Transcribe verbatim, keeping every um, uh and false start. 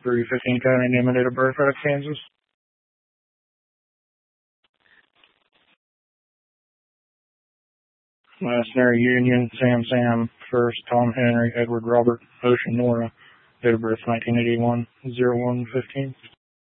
three fifteen county, name and date of birth, out of Kansas. Last name Union, Sam Sam, first Tom Henry, Edward Robert, Ocean Nora, date of birth nineteen eighty-one, oh one fifteen.